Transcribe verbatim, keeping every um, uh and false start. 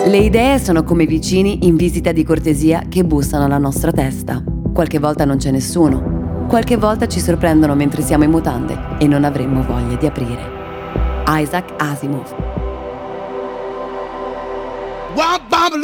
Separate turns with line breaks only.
Le idee sono come vicini in visita di cortesia che bussano alla nostra testa. Qualche volta non c'è nessuno. Qualche volta ci sorprendono mentre siamo in mutande e non avremmo voglia di aprire. Isaac Asimov.